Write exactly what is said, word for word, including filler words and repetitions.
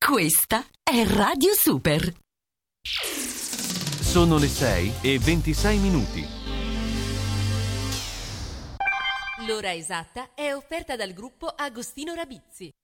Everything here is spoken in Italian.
Questa è Radio Super. Sono le sei e ventisei minuti. L'ora esatta è offerta dal gruppo Agostino Rabizzi.